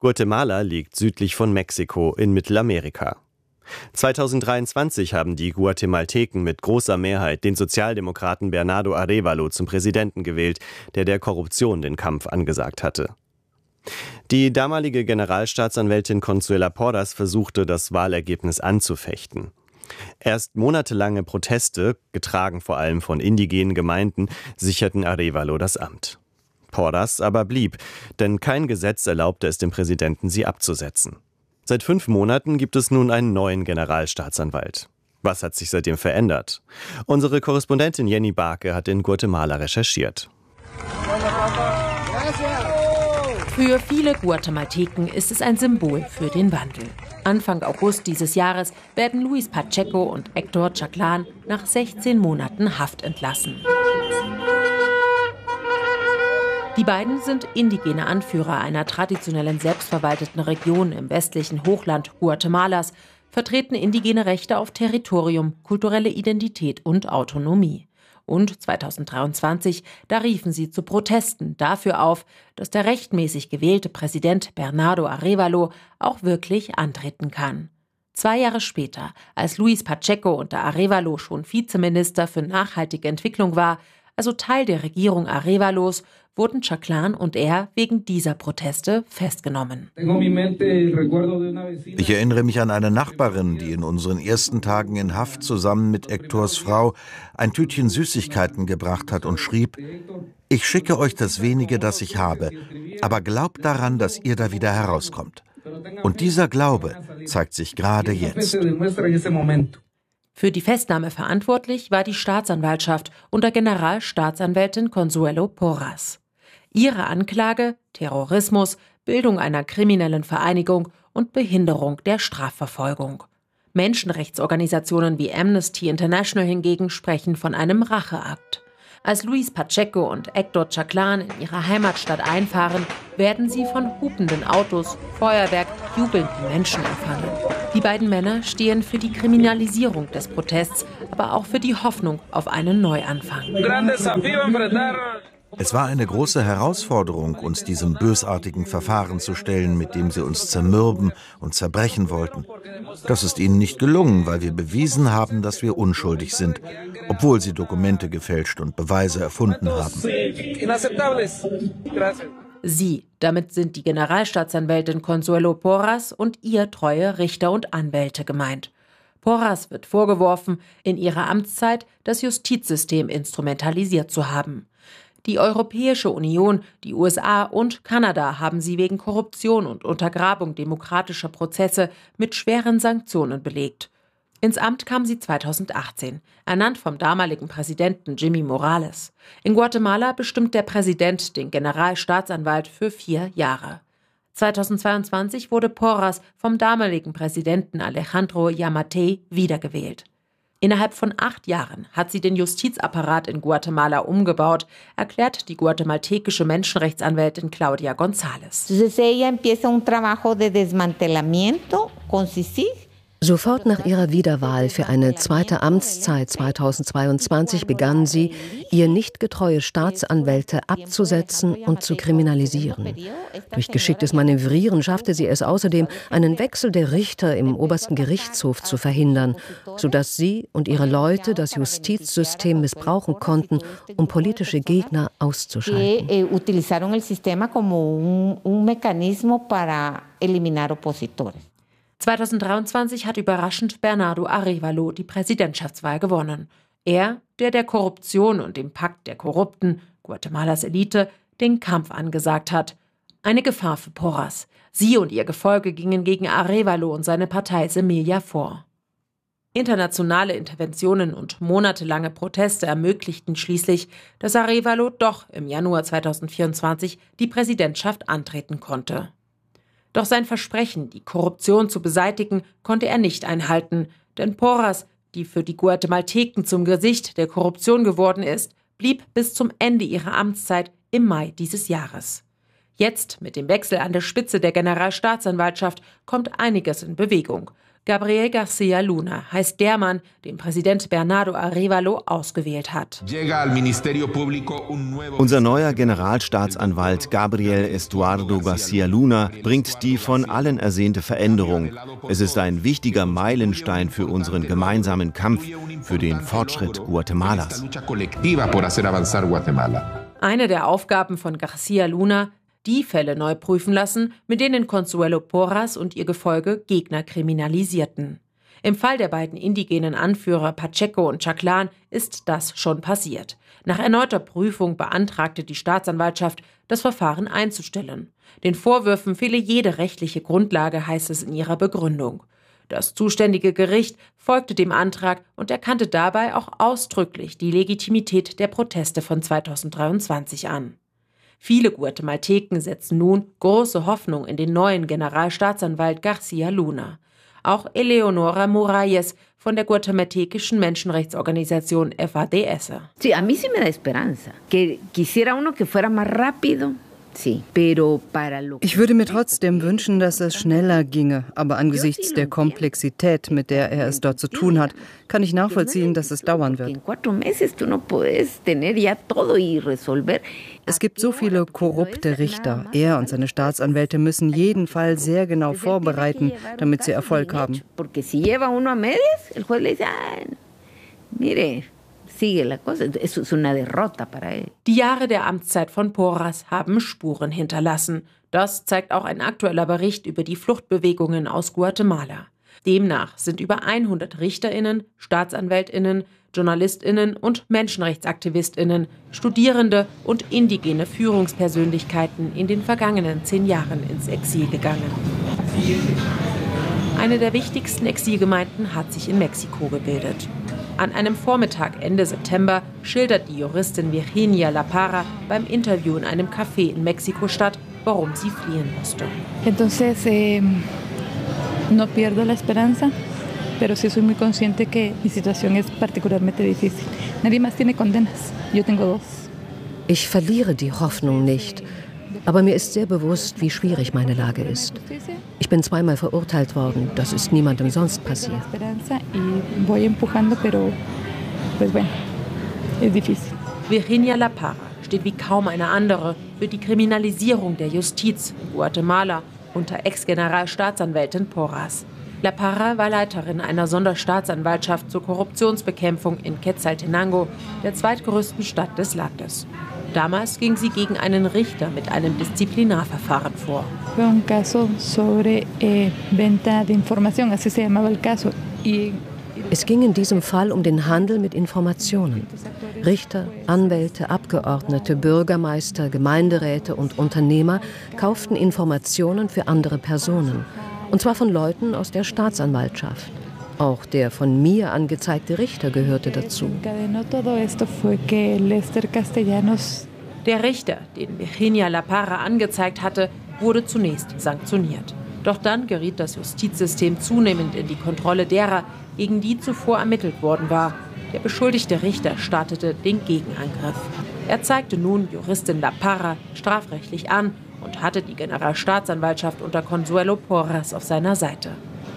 Guatemala liegt südlich von Mexiko in Mittelamerika. 2023 haben die Guatemalteken mit großer Mehrheit den Sozialdemokraten Bernardo Arévalo zum Präsidenten gewählt, der Korruption den Kampf angesagt hatte. Die damalige Generalstaatsanwältin Consuela Porras versuchte, das Wahlergebnis anzufechten. Erst monatelange Proteste, getragen vor allem von indigenen Gemeinden, sicherten Arévalo das Amt. Porras aber blieb, denn kein Gesetz erlaubte es dem Präsidenten, sie abzusetzen. Seit 5 Monaten gibt es nun einen neuen Generalstaatsanwalt. Was hat sich seitdem verändert? Unsere Korrespondentin Jenny Barke hat in Guatemala recherchiert. Für viele Guatemalteken ist es ein Symbol für den Wandel. Anfang August dieses Jahres werden Luis Pacheco und Héctor Chaclán nach 16 Monaten Haft entlassen. Die beiden sind indigene Anführer einer traditionellen selbstverwalteten Region im westlichen Hochland Guatemalas, vertreten indigene Rechte auf Territorium, kulturelle Identität und Autonomie. Und 2023, da riefen sie zu Protesten dafür auf, dass der rechtmäßig gewählte Präsident Bernardo Arévalo auch wirklich antreten kann. 2 Jahre später, als Luis Pacheco unter Arévalo schon Vizeminister für nachhaltige Entwicklung war, also Teil der Regierung Arévalos, wurden Chaclán und er wegen dieser Proteste festgenommen. Ich erinnere mich an eine Nachbarin, die in unseren ersten Tagen in Haft zusammen mit Héctors Frau ein Tütchen Süßigkeiten gebracht hat und schrieb: Ich schicke euch das wenige, das ich habe, aber glaubt daran, dass ihr da wieder herauskommt. Und dieser Glaube zeigt sich gerade jetzt. Für die Festnahme verantwortlich war die Staatsanwaltschaft unter Generalstaatsanwältin Consuelo Porras. Ihre Anklage: Terrorismus, Bildung einer kriminellen Vereinigung und Behinderung der Strafverfolgung. Menschenrechtsorganisationen wie Amnesty International hingegen sprechen von einem Racheakt. Als Luis Pacheco und Héctor Chaclán in ihre Heimatstadt einfahren, werden sie von hupenden Autos, Feuerwerk, jubelnden Menschen empfangen. Die beiden Männer stehen für die Kriminalisierung des Protests, aber auch für die Hoffnung auf einen Neuanfang. Es war eine große Herausforderung, uns diesem bösartigen Verfahren zu stellen, mit dem sie uns zermürben und zerbrechen wollten. Das ist ihnen nicht gelungen, weil wir bewiesen haben, dass wir unschuldig sind, obwohl sie Dokumente gefälscht und Beweise erfunden haben. Sie, damit sind die Generalstaatsanwältin Consuelo Porras und ihr treue Richter und Anwälte gemeint. Porras wird vorgeworfen, in ihrer Amtszeit das Justizsystem instrumentalisiert zu haben. Die Europäische Union, die USA und Kanada haben sie wegen Korruption und Untergrabung demokratischer Prozesse mit schweren Sanktionen belegt. Ins Amt kam sie 2018, ernannt vom damaligen Präsidenten Jimmy Morales. In Guatemala bestimmt der Präsident den Generalstaatsanwalt für 4 Jahre. 2022 wurde Porras vom damaligen Präsidenten Alejandro Yamatei wiedergewählt. Innerhalb von 8 Jahren hat sie den Justizapparat in Guatemala umgebaut, erklärt die guatemaltekische Menschenrechtsanwältin Claudia González. Sofort nach ihrer Wiederwahl für eine zweite Amtszeit 2022 begann sie, ihr nicht getreue Staatsanwälte abzusetzen und zu kriminalisieren. Durch geschicktes Manövrieren schaffte sie es außerdem, einen Wechsel der Richter im obersten Gerichtshof zu verhindern, sodass sie und ihre Leute das Justizsystem missbrauchen konnten, um politische Gegner auszuschalten. 2023 hat überraschend Bernardo Arévalo die Präsidentschaftswahl gewonnen. Er, der Korruption und dem Pakt der Korrupten, Guatemalas Elite, den Kampf angesagt hat. Eine Gefahr für Porras. Sie und ihr Gefolge gingen gegen Arévalo und seine Partei Semilla vor. Internationale Interventionen und monatelange Proteste ermöglichten schließlich, dass Arévalo doch im Januar 2024 die Präsidentschaft antreten konnte. Doch sein Versprechen, die Korruption zu beseitigen, konnte er nicht einhalten, denn Porras, die für die Guatemalteken zum Gesicht der Korruption geworden ist, blieb bis zum Ende ihrer Amtszeit im Mai dieses Jahres. Jetzt, mit dem Wechsel an der Spitze der Generalstaatsanwaltschaft, kommt einiges in Bewegung. Gabriel García Luna heißt der Mann, den Präsident Bernardo Arévalo ausgewählt hat. Unser neuer Generalstaatsanwalt Gabriel Estuardo García Luna bringt die von allen ersehnte Veränderung. Es ist ein wichtiger Meilenstein für unseren gemeinsamen Kampf für den Fortschritt Guatemalas. Eine der Aufgaben von García Luna: die Fälle neu prüfen lassen, mit denen Consuelo Porras und ihr Gefolge Gegner kriminalisierten. Im Fall der beiden indigenen Anführer Pacheco und Chaclán ist das schon passiert. Nach erneuter Prüfung beantragte die Staatsanwaltschaft, das Verfahren einzustellen. Den Vorwürfen fehle jede rechtliche Grundlage, heißt es in ihrer Begründung. Das zuständige Gericht folgte dem Antrag und erkannte dabei auch ausdrücklich die Legitimität der Proteste von 2023 an. Viele Guatemalteken setzen nun große Hoffnung in den neuen Generalstaatsanwalt García Luna. Auch Eleonora Morales von der guatemaltekischen Menschenrechtsorganisation FADS. Sí, a mí sí me da esperanza. Que quisiera uno que fuera más rápido. Ich würde mir trotzdem wünschen, dass es schneller ginge, aber angesichts der Komplexität, mit der er es dort zu tun hat, kann ich nachvollziehen, dass es dauern wird. Es gibt so viele korrupte Richter. Er und seine Staatsanwälte müssen jeden Fall sehr genau vorbereiten, damit sie Erfolg haben. Die Jahre der Amtszeit von Porras haben Spuren hinterlassen. Das zeigt auch ein aktueller Bericht über die Fluchtbewegungen aus Guatemala. Demnach sind über 100 RichterInnen, StaatsanwältInnen, JournalistInnen und MenschenrechtsaktivistInnen, Studierende und indigene Führungspersönlichkeiten in den vergangenen 10 Jahren ins Exil gegangen. Eine der wichtigsten Exilgemeinden hat sich in Mexiko gebildet. An einem Vormittag Ende September schildert die Juristin Virginia La Parra beim Interview in einem Café in Mexiko-Stadt, warum sie fliehen musste. Entonces, no pierdo la esperanza, pero sí soy muy consciente que mi situación es particularmente difícil. Nadie más tiene condenas. Yo tengo 2. Ich verliere die Hoffnung nicht. Aber mir ist sehr bewusst, wie schwierig meine Lage ist. Ich bin 2-mal verurteilt worden. Das ist niemandem sonst passiert. Virginia La Parra steht wie kaum eine andere für die Kriminalisierung der Justiz in Guatemala unter Ex-Generalstaatsanwältin Porras. La Parra war Leiterin einer Sonderstaatsanwaltschaft zur Korruptionsbekämpfung in Quetzaltenango, der zweitgrößten Stadt des Landes. Damals ging sie gegen einen Richter mit einem Disziplinarverfahren vor. Es ging in diesem Fall um den Handel mit Informationen. Richter, Anwälte, Abgeordnete, Bürgermeister, Gemeinderäte und Unternehmer kauften Informationen für andere Personen. Und zwar von Leuten aus der Staatsanwaltschaft. Auch der von mir angezeigte Richter gehörte dazu. Der Richter, den Virginia La Parra angezeigt hatte, wurde zunächst sanktioniert. Doch dann geriet das Justizsystem zunehmend in die Kontrolle derer, gegen die zuvor ermittelt worden war. Der beschuldigte Richter startete den Gegenangriff. Er zeigte nun Juristin La Parra strafrechtlich an und hatte die Generalstaatsanwaltschaft unter Consuelo Porras auf seiner Seite.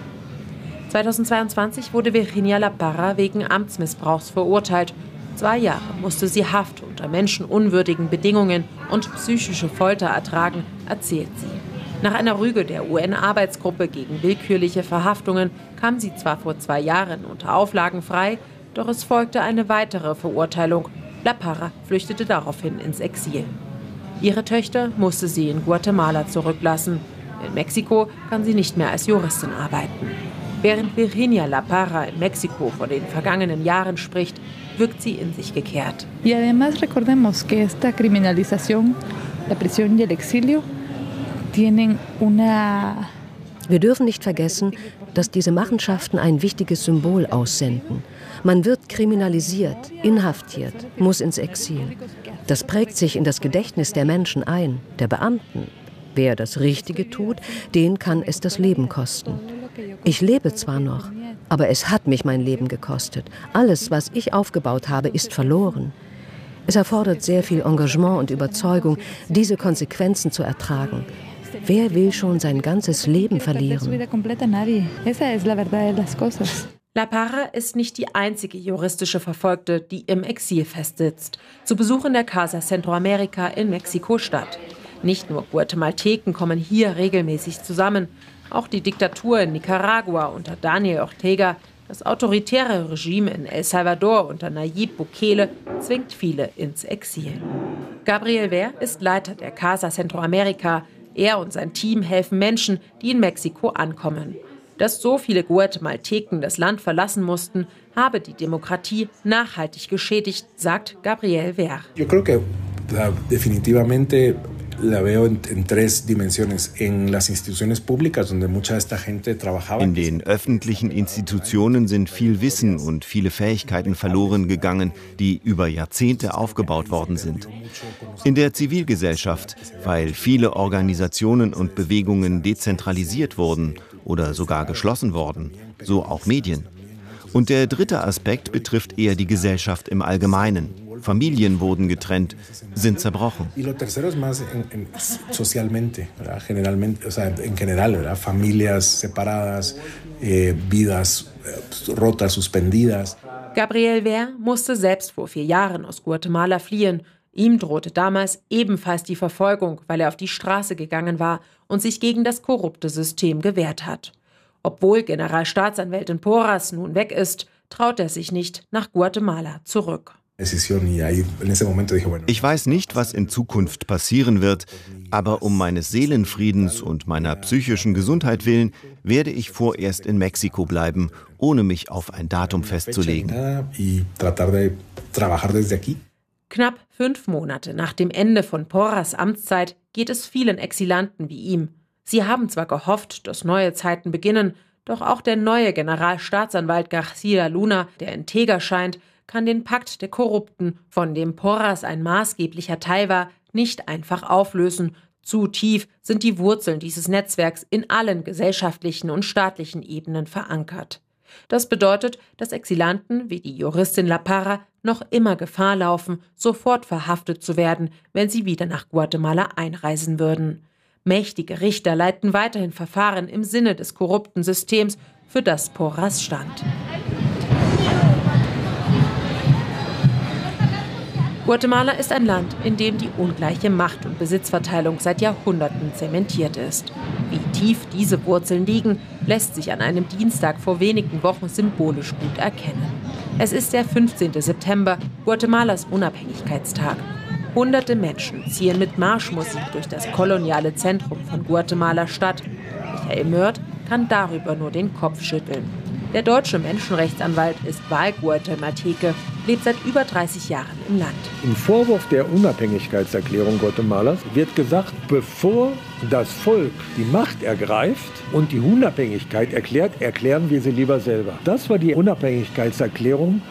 2022 wurde Virginia La Parra wegen Amtsmissbrauchs verurteilt. 2 Jahre musste sie Haft unter menschenunwürdigen Bedingungen und psychische Folter ertragen, erzählt sie. Nach einer Rüge der UN-Arbeitsgruppe gegen willkürliche Verhaftungen kam sie zwar vor 2 Jahren unter Auflagen frei, doch es folgte eine weitere Verurteilung. La Parra flüchtete daraufhin ins Exil. Ihre Töchter musste sie in Guatemala zurücklassen. In Mexiko kann sie nicht mehr als Juristin arbeiten. Während Virginia La Parra in Mexiko von den vergangenen Jahren spricht, wirkt sie in sich gekehrt. Y además recordemos que esta criminalización, la prisión y el exilio tienen una. Wir dürfen nicht vergessen, dass diese Machenschaften ein wichtiges Symbol aussenden. Man wird kriminalisiert, inhaftiert, muss ins Exil. Das prägt sich in das Gedächtnis der Menschen ein, der Beamten. Wer das Richtige tut, den kann es das Leben kosten. Ich lebe zwar noch, aber es hat mich mein Leben gekostet. Alles, was ich aufgebaut habe, ist verloren. Es erfordert sehr viel Engagement und Überzeugung, diese Konsequenzen zu ertragen. Wer will schon sein ganzes Leben verlieren? La Parra ist nicht die einzige juristische Verfolgte, die im Exil festsitzt. Zu Besuch in der Casa Centroamérica in Mexiko-Stadt. Nicht nur Guatemalteken kommen hier regelmäßig zusammen. Auch die Diktatur in Nicaragua unter Daniel Ortega, das autoritäre Regime in El Salvador unter Nayib Bukele zwingt viele ins Exil. Gabriel Ver ist Leiter der Casa Centroamérica. Er und sein Team helfen Menschen, die in Mexiko ankommen. Dass so viele Guatemalteken das Land verlassen mussten, habe die Demokratie nachhaltig geschädigt, sagt Gabriel Ver. Yo creo que definitivamente la veo en tres dimensiones. En las instituciones públicas, donde mucha de esta gente trabajaba. In den öffentlichen Institutionen sind viel Wissen und viele Fähigkeiten verloren gegangen, die über Jahrzehnte aufgebaut worden sind. In der Zivilgesellschaft, weil viele Organisationen und Bewegungen dezentralisiert wurden oder sogar geschlossen worden, so auch Medien. Und der dritte Aspekt betrifft eher die Gesellschaft im Allgemeinen. Familien wurden getrennt, sind zerbrochen. Familias separadas, vidas rotas, suspendidas. Gabriel Ver musste selbst vor 4 Jahren aus Guatemala fliehen. Ihm drohte damals ebenfalls die Verfolgung, weil er auf die Straße gegangen war und sich gegen das korrupte System gewehrt hat. Obwohl Generalstaatsanwältin Porras nun weg ist, traut er sich nicht nach Guatemala zurück. Ich weiß nicht, was in Zukunft passieren wird, aber um meines Seelenfriedens und meiner psychischen Gesundheit willen werde ich vorerst in Mexiko bleiben, ohne mich auf ein Datum festzulegen. Knapp 5 Monate nach dem Ende von Porras Amtszeit geht es vielen Exilanten wie ihm. Sie haben zwar gehofft, dass neue Zeiten beginnen, doch auch der neue Generalstaatsanwalt García Luna, der integer scheint, kann den Pakt der Korrupten, von dem Porras ein maßgeblicher Teil war, nicht einfach auflösen. Zu tief sind die Wurzeln dieses Netzwerks in allen gesellschaftlichen und staatlichen Ebenen verankert. Das bedeutet, dass Exilanten wie die Juristin La Parra noch immer Gefahr laufen, sofort verhaftet zu werden, wenn sie wieder nach Guatemala einreisen würden. Mächtige Richter leiten weiterhin Verfahren im Sinne des korrupten Systems, für das Porras stand. Guatemala ist ein Land, in dem die ungleiche Macht- und Besitzverteilung seit Jahrhunderten zementiert ist. Wie tief diese Wurzeln liegen, lässt sich an einem Dienstag vor wenigen Wochen symbolisch gut erkennen. Es ist der 15. September, Guatemalas Unabhängigkeitstag. Hunderte Menschen ziehen mit Marschmusik durch das koloniale Zentrum von Guatemala-Stadt. Michael Mörth kann darüber nur den Kopf schütteln. Der deutsche Menschenrechtsanwalt ist Wahlguatemalteke, lebt seit über 30 Jahren im Land. Im Vorwurf der Unabhängigkeitserklärung Guatemalas wird gesagt, bevor das Volk die Macht ergreift und die Unabhängigkeit erklärt, erklären wir sie lieber selber. Das war die Unabhängigkeitserklärung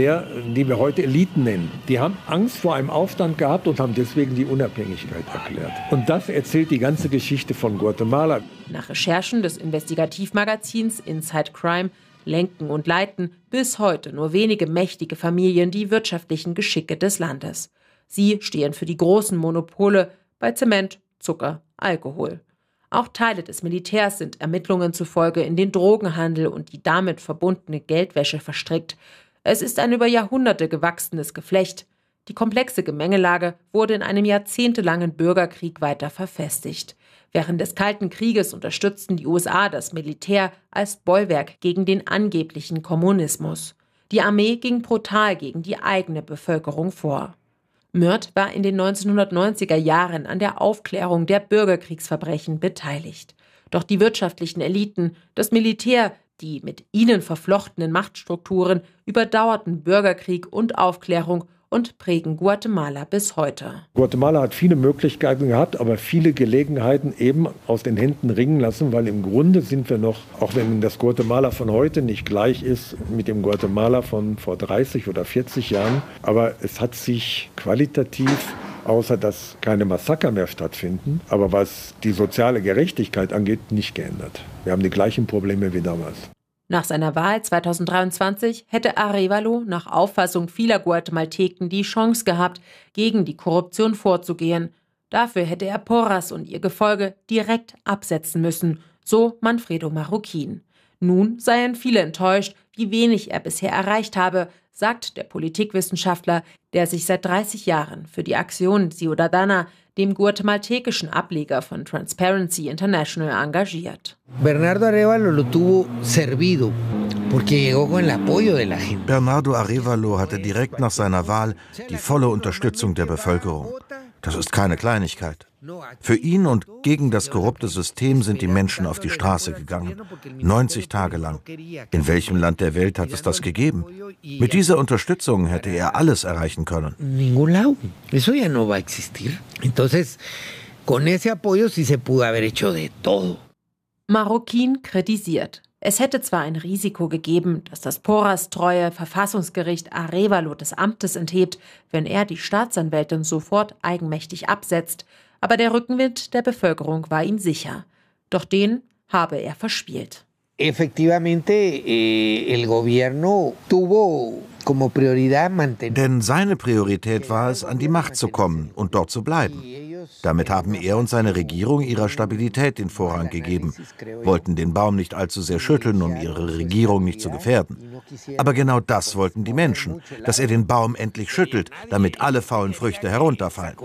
die wir heute Eliten nennen. Die haben Angst vor einem Aufstand gehabt und haben deswegen die Unabhängigkeit erklärt. Und das erzählt die ganze Geschichte von Guatemala. Nach Recherchen des Investigativmagazins Inside Crime lenken und leiten bis heute nur wenige mächtige Familien die wirtschaftlichen Geschicke des Landes. Sie stehen für die großen Monopole bei Zement, Zucker, Alkohol. Auch Teile des Militärs sind Ermittlungen zufolge in den Drogenhandel und die damit verbundene Geldwäsche verstrickt. Es ist ein über Jahrhunderte gewachsenes Geflecht. Die komplexe Gemengelage wurde in einem jahrzehntelangen Bürgerkrieg weiter verfestigt. Während des Kalten Krieges unterstützten die USA das Militär als Bollwerk gegen den angeblichen Kommunismus. Die Armee ging brutal gegen die eigene Bevölkerung vor. Mörth war in den 1990er Jahren an der Aufklärung der Bürgerkriegsverbrechen beteiligt. Doch die wirtschaftlichen Eliten, das Militär, die mit ihnen verflochtenen Machtstrukturen überdauerten Bürgerkrieg und Aufklärung und prägen Guatemala bis heute. Guatemala hat viele Möglichkeiten gehabt, aber viele Gelegenheiten eben aus den Händen ringen lassen, weil im Grunde sind wir noch, auch wenn das Guatemala von heute nicht gleich ist mit dem Guatemala von vor 30 oder 40 Jahren, aber es hat sich qualitativ, außer dass keine Massaker mehr stattfinden, aber was die soziale Gerechtigkeit angeht, nicht geändert. Wir haben die gleichen Probleme wie damals. Nach seiner Wahl 2023 hätte Arévalo nach Auffassung vieler Guatemalteken die Chance gehabt, gegen die Korruption vorzugehen. Dafür hätte er Porras und ihr Gefolge direkt absetzen müssen, so Manfredo Marroquin. Nun seien viele enttäuscht, wie wenig er bisher erreicht habe, sagt der Politikwissenschaftler, der sich seit 30 Jahren für die Acción Ciudadana, dem guatemaltekischen Ableger von Transparency International, engagiert. Bernardo Arévalo lo tuvo servido, porque llegó con el apoyo de la gente. Bernardo Arévalo hatte direkt nach seiner Wahl die volle Unterstützung der Bevölkerung. Das ist keine Kleinigkeit. Für ihn und gegen das korrupte System sind die Menschen auf die Straße gegangen. 90 Tage lang. In welchem Land der Welt hat es das gegeben? Mit dieser Unterstützung hätte er alles erreichen können. Ningún lado. Eso ya no va a existir. Entonces, con ese apoyo sí se pudo haber hecho de todo. Marroquin kritisiert. Es hätte zwar ein Risiko gegeben, dass das Porras-treue Verfassungsgericht Arévalo des Amtes enthebt, wenn er die Staatsanwältin sofort eigenmächtig absetzt, aber der Rückenwind der Bevölkerung war ihm sicher. Doch den habe er verspielt. Efectivamente, el gobierno tuvo como prioridad mantener. Denn seine Priorität war es, an die Macht zu kommen und dort zu bleiben. Damit haben er und seine Regierung ihrer Stabilität den Vorrang gegeben, wollten den Baum nicht allzu sehr schütteln, um ihre Regierung nicht zu gefährden. Aber genau das wollten die Menschen, dass er den Baum endlich schüttelt, damit alle faulen Früchte herunterfallen.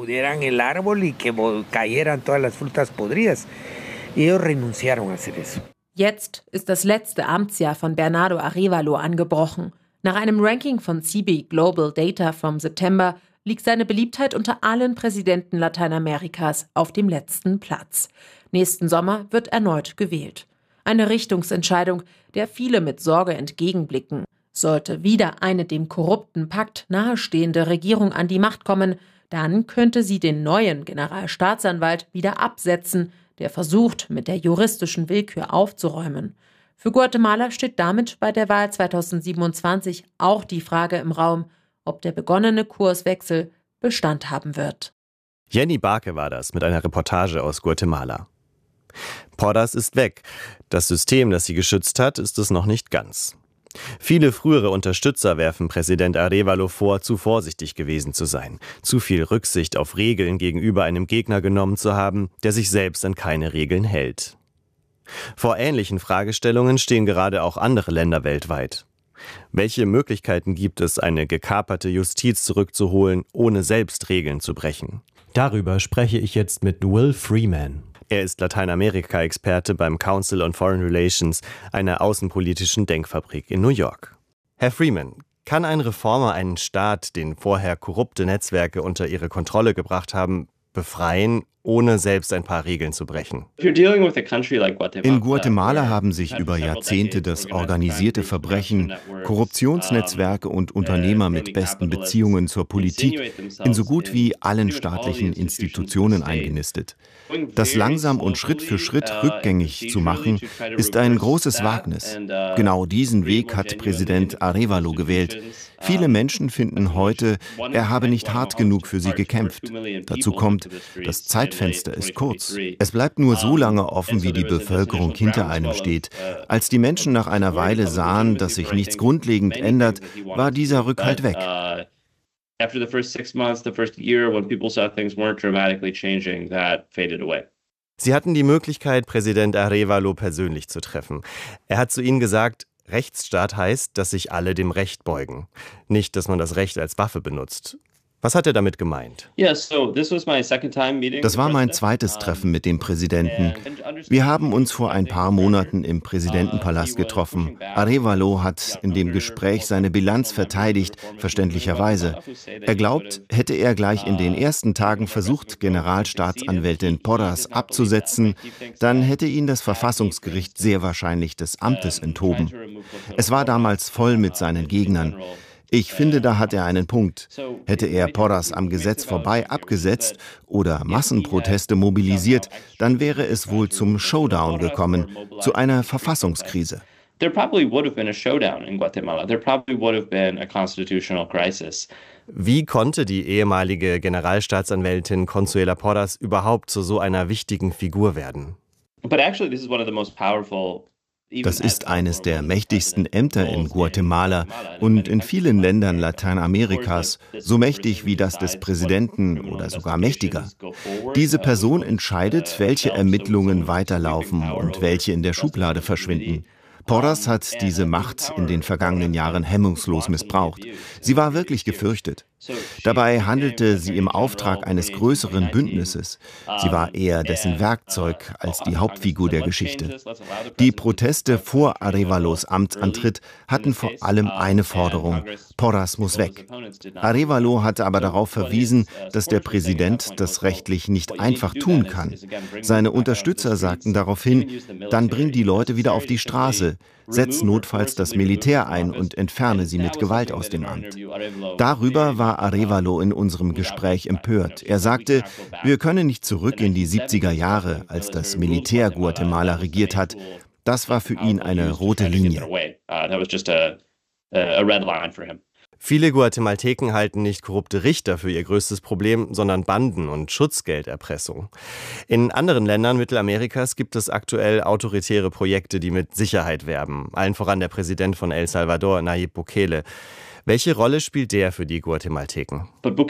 Jetzt ist das letzte Amtsjahr von Bernardo Arévalo angebrochen. Nach einem Ranking von CB Global Data vom September liegt seine Beliebtheit unter allen Präsidenten Lateinamerikas auf dem letzten Platz. Nächsten Sommer wird erneut gewählt. Eine Richtungsentscheidung, der viele mit Sorge entgegenblicken. Sollte wieder eine dem korrupten Pakt nahestehende Regierung an die Macht kommen, dann könnte sie den neuen Generalstaatsanwalt wieder absetzen, der versucht, mit der juristischen Willkür aufzuräumen. Für Guatemala steht damit bei der Wahl 2027 auch die Frage im Raum, ob der begonnene Kurswechsel Bestand haben wird. Jenny Barke war das mit einer Reportage aus Guatemala. Porras ist weg. Das System, das sie geschützt hat, ist es noch nicht ganz. Viele frühere Unterstützer werfen Präsident Arévalo vor, zu vorsichtig gewesen zu sein, zu viel Rücksicht auf Regeln gegenüber einem Gegner genommen zu haben, der sich selbst an keine Regeln hält. Vor ähnlichen Fragestellungen stehen gerade auch andere Länder weltweit. Welche Möglichkeiten gibt es, eine gekaperte Justiz zurückzuholen, ohne selbst Regeln zu brechen? Darüber spreche ich jetzt mit Will Freeman. Er ist Lateinamerika-Experte beim Council on Foreign Relations, einer außenpolitischen Denkfabrik in New York. Herr Freeman, kann ein Reformer einen Staat, den vorher korrupte Netzwerke unter ihre Kontrolle gebracht haben, befreien, ohne selbst ein paar Regeln zu brechen? In Guatemala haben sich über Jahrzehnte das organisierte Verbrechen, Korruptionsnetzwerke und Unternehmer mit besten Beziehungen zur Politik in so gut wie allen staatlichen Institutionen eingenistet. Das langsam und Schritt für Schritt rückgängig zu machen, ist ein großes Wagnis. Genau diesen Weg hat Präsident Arévalo gewählt. Viele Menschen finden heute, er habe nicht hart genug für sie gekämpft. Dazu kommt, das Zeitfenster ist kurz. Es bleibt nur so lange offen, wie die Bevölkerung hinter einem steht. Als die Menschen nach einer Weile sahen, dass sich nichts grundlegend ändert, war dieser Rückhalt weg. After the first 6 months, the first year, when people saw things weren't dramatically changing, that faded away. Sie hatten die Möglichkeit, Präsident Arévalo persönlich zu treffen. Er hat zu ihnen gesagt, Rechtsstaat heißt, dass sich alle dem Recht beugen. Nicht, dass man das Recht als Waffe benutzt. Was hat er damit gemeint? Das war mein zweites Treffen mit dem Präsidenten. Wir haben uns vor ein paar Monaten im Präsidentenpalast getroffen. Arévalo hat in dem Gespräch seine Bilanz verteidigt, verständlicherweise. Er glaubt, hätte er gleich in den ersten Tagen versucht, Generalstaatsanwältin Porras abzusetzen, dann hätte ihn das Verfassungsgericht sehr wahrscheinlich des Amtes enthoben. Es war damals voll mit seinen Gegnern. Ich finde, da hat er einen Punkt. Hätte er Porras am Gesetz vorbei abgesetzt oder Massenproteste mobilisiert, dann wäre es wohl zum Showdown gekommen, zu einer Verfassungskrise. Wie konnte die ehemalige Generalstaatsanwältin Consuela Porras überhaupt zu so einer wichtigen Figur werden? Das ist eines der mächtigsten Ämter in Guatemala und in vielen Ländern Lateinamerikas, so mächtig wie das des Präsidenten oder sogar mächtiger. Diese Person entscheidet, welche Ermittlungen weiterlaufen und welche in der Schublade verschwinden. Porras hat diese Macht in den vergangenen Jahren hemmungslos missbraucht. Sie war wirklich gefürchtet. Dabei handelte sie im Auftrag eines größeren Bündnisses. Sie war eher dessen Werkzeug als die Hauptfigur der Geschichte. Die Proteste vor Arévalos Amtsantritt hatten vor allem eine Forderung: Porras muss weg. Arévalo hatte aber darauf verwiesen, dass der Präsident das rechtlich nicht einfach tun kann. Seine Unterstützer sagten daraufhin: Dann bring die Leute wieder auf die Straße, setz notfalls das Militär ein und entferne sie mit Gewalt aus dem Amt. Darüber war Arévalo in unserem Gespräch empört. Er sagte, wir können nicht zurück in die 70er Jahre, als das Militär Guatemala regiert hat. Das war für ihn eine rote Linie. Viele Guatemalteken halten nicht korrupte Richter für ihr größtes Problem, sondern Banden und Schutzgelderpressung. In anderen Ländern Mittelamerikas gibt es aktuell autoritäre Projekte, die mit Sicherheit werben. Allen voran der Präsident von El Salvador, Nayib Bukele. Welche Rolle spielt der für die Guatemalteken?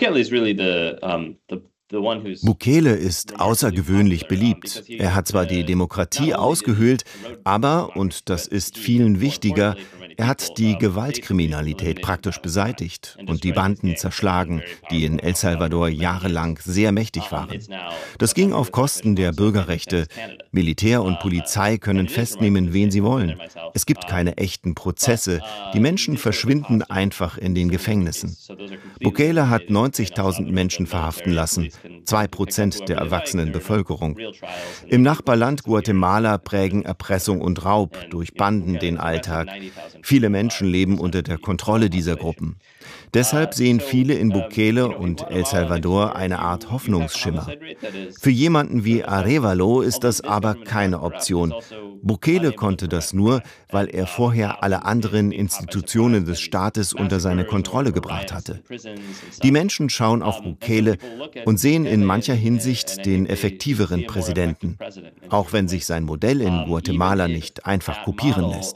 Bukele ist außergewöhnlich beliebt. Er hat zwar die Demokratie ausgehöhlt, aber, und das ist vielen wichtiger, er hat die Gewaltkriminalität praktisch beseitigt und die Banden zerschlagen, die in El Salvador jahrelang sehr mächtig waren. Das ging auf Kosten der Bürgerrechte. Militär und Polizei können festnehmen, wen sie wollen. Es gibt keine echten Prozesse. Die Menschen verschwinden einfach in den Gefängnissen. Bukele hat 90.000 Menschen verhaften lassen, 2% der erwachsenen Bevölkerung. Im Nachbarland Guatemala prägen Erpressung und Raub durch Banden den Alltag. Viele Menschen leben unter der Kontrolle dieser Gruppen. Deshalb sehen viele in Bukele und El Salvador eine Art Hoffnungsschimmer. Für jemanden wie Arévalo ist das aber keine Option. Bukele konnte das nur, weil er vorher alle anderen Institutionen des Staates unter seine Kontrolle gebracht hatte. Die Menschen schauen auf Bukele und sehen in mancher Hinsicht den effektiveren Präsidenten, auch wenn sich sein Modell in Guatemala nicht einfach kopieren lässt.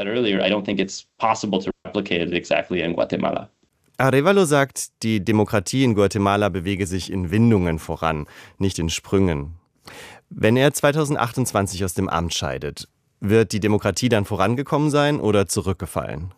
Arévalo sagt, die Demokratie in Guatemala bewege sich in Windungen voran, nicht in Sprüngen. Wenn er 2028 aus dem Amt scheidet, wird die Demokratie dann vorangekommen sein oder zurückgefallen?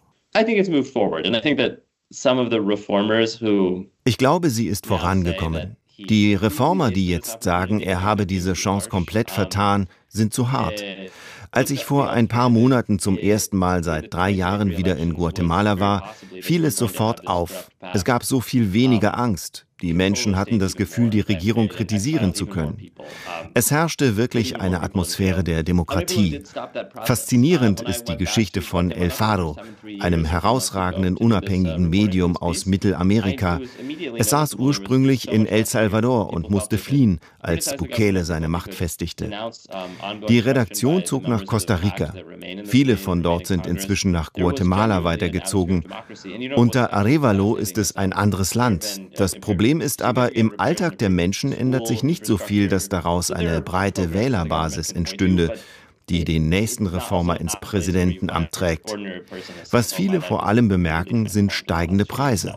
Ich glaube, sie ist vorangekommen. Die Reformer, die jetzt sagen, er habe diese Chance komplett vertan, sind zu hart. Als ich vor ein paar Monaten zum ersten Mal seit 3 Jahren wieder in Guatemala war, fiel es sofort auf. Es gab so viel weniger Angst. Die Menschen hatten das Gefühl, die Regierung kritisieren zu können. Es herrschte wirklich eine Atmosphäre der Demokratie. Faszinierend ist die Geschichte von El Faro, einem herausragenden unabhängigen Medium aus Mittelamerika. Es saß ursprünglich in El Salvador und musste fliehen, als Bukele seine Macht festigte. Die Redaktion zog nach Costa Rica. Viele von dort sind inzwischen nach Guatemala weitergezogen. Unter Arévalo ist es ein anderes Land. Das Problem ist aber, im Alltag der Menschen ändert sich nicht so viel, dass daraus eine breite Wählerbasis entstünde, die den nächsten Reformer ins Präsidentenamt trägt. Was viele vor allem bemerken, sind steigende Preise.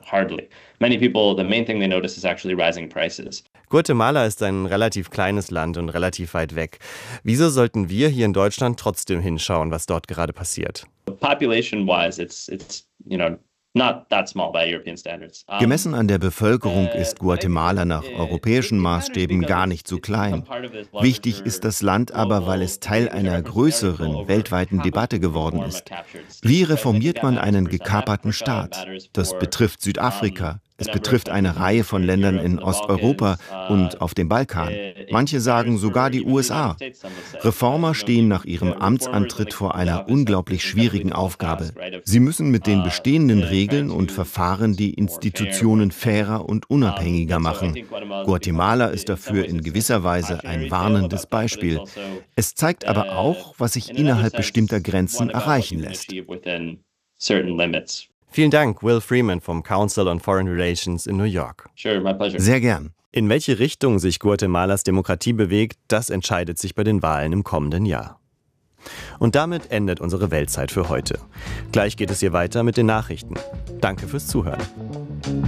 Guatemala ist ein relativ kleines Land und relativ weit weg. Wieso sollten wir hier in Deutschland trotzdem hinschauen, was dort gerade passiert? Gemessen an der Bevölkerung ist Guatemala nach europäischen Maßstäben gar nicht so klein. Wichtig ist das Land aber, weil es Teil einer größeren weltweiten Debatte geworden ist. Wie reformiert man einen gekaperten Staat? Das betrifft Südafrika. Es betrifft eine Reihe von Ländern in Osteuropa und auf dem Balkan. Manche sagen sogar die USA. Reformer stehen nach ihrem Amtsantritt vor einer unglaublich schwierigen Aufgabe. Sie müssen mit den bestehenden Regeln und Verfahren die Institutionen fairer und unabhängiger machen. Guatemala ist dafür in gewisser Weise ein warnendes Beispiel. Es zeigt aber auch, was sich innerhalb bestimmter Grenzen erreichen lässt. Vielen Dank, Will Freeman vom Council on Foreign Relations in New York. Sure, my pleasure. Sehr gern. In welche Richtung sich Guatemalas Demokratie bewegt, das entscheidet sich bei den Wahlen im kommenden Jahr. Und damit endet unsere Weltzeit für heute. Gleich geht es hier weiter mit den Nachrichten. Danke fürs Zuhören.